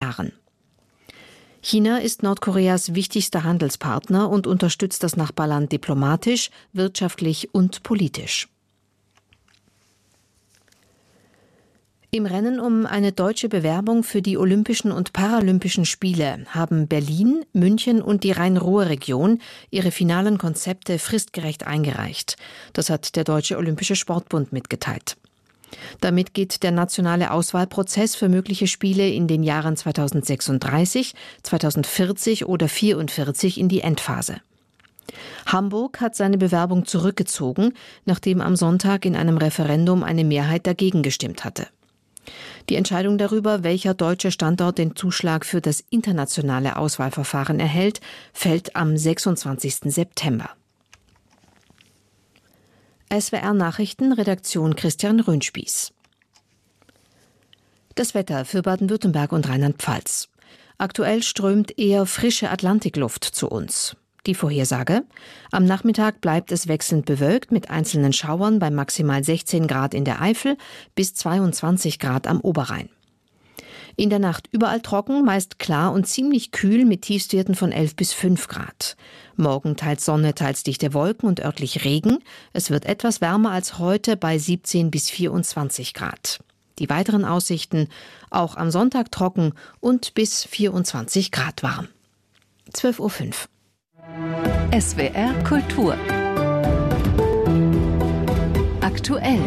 Jahren. China ist Nordkoreas wichtigster Handelspartner und unterstützt das Nachbarland diplomatisch, wirtschaftlich und politisch. Im Rennen um eine deutsche Bewerbung für die Olympischen und Paralympischen Spiele haben Berlin, München und die Rhein-Ruhr-Region ihre finalen Konzepte fristgerecht eingereicht. Das hat der Deutsche Olympische Sportbund mitgeteilt. Damit geht der nationale Auswahlprozess für mögliche Spiele in den Jahren 2036, 2040 oder 2044 in die Endphase. Hamburg hat seine Bewerbung zurückgezogen, nachdem am Sonntag in einem Referendum eine Mehrheit dagegen gestimmt hatte. Die Entscheidung darüber, welcher deutsche Standort den Zuschlag für das internationale Auswahlverfahren erhält, fällt am 26. September. SWR Nachrichten, Redaktion Christian Röhnspieß. Das Wetter für Baden-Württemberg und Rheinland-Pfalz. Aktuell strömt eher frische Atlantikluft zu uns. Die Vorhersage: Am Nachmittag bleibt es wechselnd bewölkt mit einzelnen Schauern bei maximal 16 Grad in der Eifel bis 22 Grad am Oberrhein. In der Nacht überall trocken, meist klar und ziemlich kühl mit Tiefstwerten von 11 bis 5 Grad. Morgen teils Sonne, teils dichte Wolken und örtlich Regen. Es wird etwas wärmer als heute bei 17 bis 24 Grad. Die weiteren Aussichten: auch am Sonntag trocken und bis 24 Grad warm. 12:05 Uhr. SWR Kultur. Aktuell.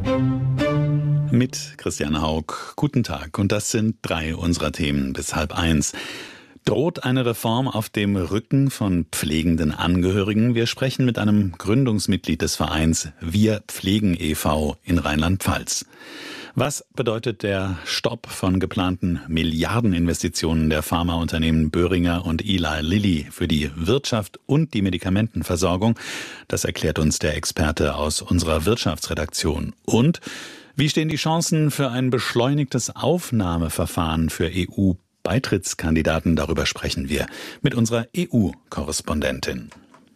Mit Christiane Haug. Guten Tag. Und das sind 3 unserer Themen bis 12:30. Droht eine Reform auf dem Rücken von pflegenden Angehörigen? Wir sprechen mit einem Gründungsmitglied des Vereins Wir pflegen e.V. in Rheinland-Pfalz. Was bedeutet der Stopp von geplanten Milliardeninvestitionen der Pharmaunternehmen Boehringer und Eli Lilly für die Wirtschaft und die Medikamentenversorgung? Das erklärt uns der Experte aus unserer Wirtschaftsredaktion. Und wie stehen die Chancen für ein beschleunigtes Aufnahmeverfahren für EU-Beitrittskandidaten? Darüber sprechen wir mit unserer EU-Korrespondentin.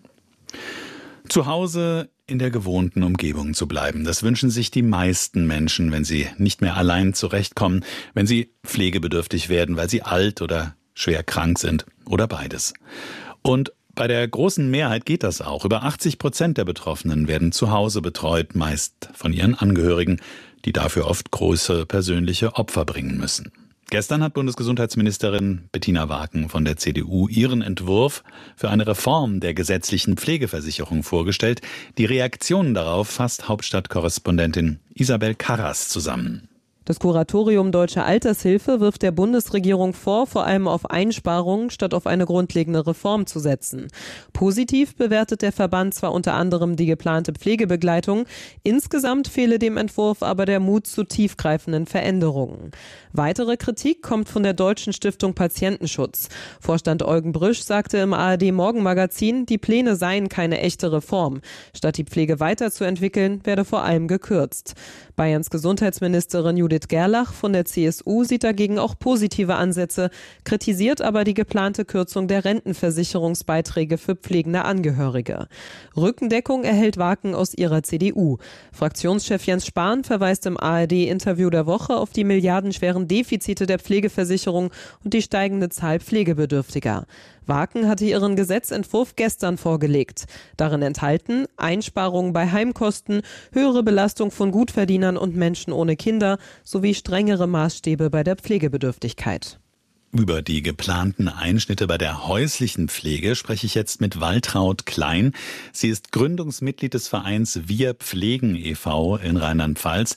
Zu Hause in der gewohnten Umgebung zu bleiben, das wünschen sich die meisten Menschen, wenn sie nicht mehr allein zurechtkommen, wenn sie pflegebedürftig werden, weil sie alt oder schwer krank sind oder beides. Und bei der großen Mehrheit geht das auch. Über 80% der Betroffenen werden zu Hause betreut, meist von ihren Angehörigen, die dafür oft große persönliche Opfer bringen müssen. Gestern hat Bundesgesundheitsministerin Bettina Waken von der CDU ihren Entwurf für eine Reform der gesetzlichen Pflegeversicherung vorgestellt. Die Reaktionen darauf fasst Hauptstadtkorrespondentin Isabel Karras zusammen. Das Kuratorium Deutsche Altershilfe wirft der Bundesregierung vor, vor allem auf Einsparungen statt auf eine grundlegende Reform zu setzen. Positiv bewertet der Verband zwar unter anderem die geplante Pflegebegleitung, insgesamt fehle dem Entwurf aber der Mut zu tiefgreifenden Veränderungen. Weitere Kritik kommt von der Deutschen Stiftung Patientenschutz. Vorstand Eugen Brüsch sagte im ARD-Morgenmagazin, die Pläne seien keine echte Reform. Statt die Pflege weiterzuentwickeln, werde vor allem gekürzt. Bayerns Gesundheitsministerin Judith Gerlach von der CSU sieht dagegen auch positive Ansätze, kritisiert aber die geplante Kürzung der Rentenversicherungsbeiträge für pflegende Angehörige. Rückendeckung erhält Waken aus ihrer CDU. Fraktionschef Jens Spahn verweist im ARD-Interview der Woche auf die milliardenschweren Defizite der Pflegeversicherung und die steigende Zahl Pflegebedürftiger. Waken hatte ihren Gesetzentwurf gestern vorgelegt. Darin enthalten Einsparungen bei Heimkosten, höhere Belastung von Gutverdienern und Menschen ohne Kinder sowie strengere Maßstäbe bei der Pflegebedürftigkeit. Über die geplanten Einschnitte bei der häuslichen Pflege spreche ich jetzt mit Waltraud Klein. Sie ist Gründungsmitglied des Vereins Wir pflegen e.V. in Rheinland-Pfalz,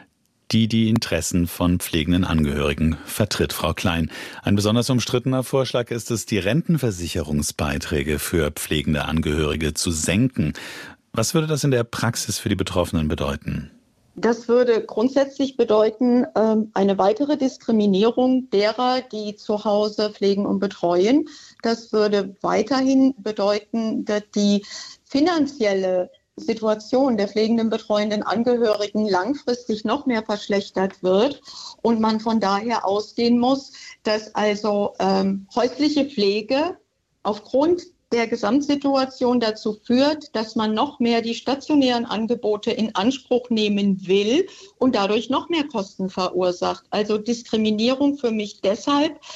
die Interessen von pflegenden Angehörigen vertritt. Frau Klein, ein besonders umstrittener Vorschlag ist es, die Rentenversicherungsbeiträge für pflegende Angehörige zu senken. Was würde das in der Praxis für die Betroffenen bedeuten? Das würde grundsätzlich bedeuten, eine weitere Diskriminierung derer, die zu Hause pflegen und betreuen. Das würde weiterhin bedeuten, dass die finanzielle Situation der pflegenden, betreuenden Angehörigen langfristig noch mehr verschlechtert wird und man von daher ausgehen muss, dass also häusliche Pflege aufgrund der Gesamtsituation dazu führt, dass man noch mehr die stationären Angebote in Anspruch nehmen will und dadurch noch mehr Kosten verursacht. Also Diskriminierung für mich deshalb,